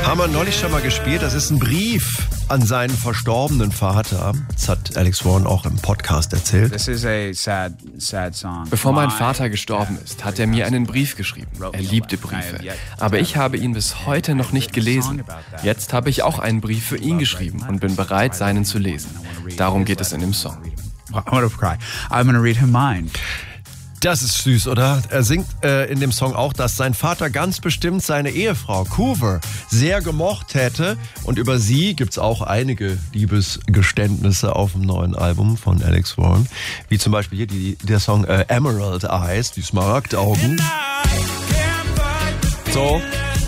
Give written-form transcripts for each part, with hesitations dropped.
Haben wir neulich schon mal gespielt. Das ist ein Brief an seinen verstorbenen Vater. Das hat Alex Warren auch im Podcast erzählt. Bevor mein Vater gestorben ist, hat er mir einen Brief geschrieben. Er liebte Briefe. Aber ich habe ihn bis heute noch nicht gelesen. Jetzt habe ich auch einen Brief für ihn geschrieben und bin bereit, seinen zu lesen. Darum geht es in dem Song. I'm gonna read him mine. Das ist süß, oder? Er singt in dem Song auch, dass sein Vater ganz bestimmt seine Ehefrau Coover sehr gemocht hätte. Und über sie gibt's auch einige Liebesgeständnisse auf dem neuen Album von Alex Warren. Wie zum Beispiel hier der Song Emerald Eyes, die Smaragdaugen. So.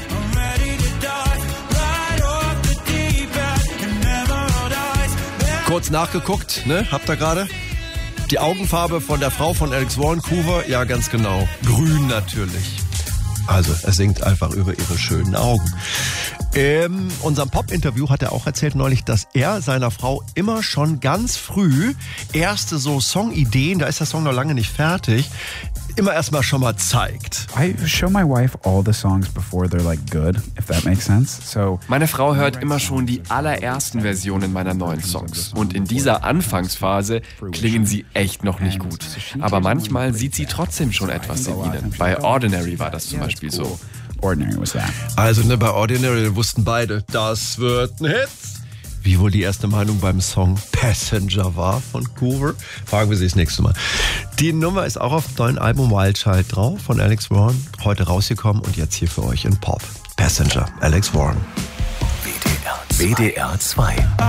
Kurz nachgeguckt, ne? Habt ihr gerade? Die Augenfarbe von der Frau von Alex Warren, Coover, ja ganz genau. Grün natürlich. Also er singt einfach über ihre schönen Augen. In unserem Pop-Interview hat er auch erzählt neulich, dass er seiner Frau immer schon ganz früh erste so Songideen, da ist der Song noch lange nicht fertig, immer erstmal schon mal zeigt. I show my wife all the songs before they're like good, if that makes sense. So Meine Frau hört immer schon die allerersten Versionen meiner neuen Songs. Und in dieser Anfangsphase klingen sie echt noch nicht gut. Aber manchmal sieht sie trotzdem schon etwas in ihnen. Bei Ordinary war das zum Beispiel so. Ordinary was that. Also bei Ordinary wussten beide, das wird ein Hit. Wie wohl die erste Meinung beim Song Passenger war von Coover? Fragen wir sie das nächste Mal. Die Nummer ist auch auf dem neuen Album Wild Child drauf von Alex Warren. Heute rausgekommen und jetzt hier für euch in Pop. Passenger, Alex Warren. WDR 2.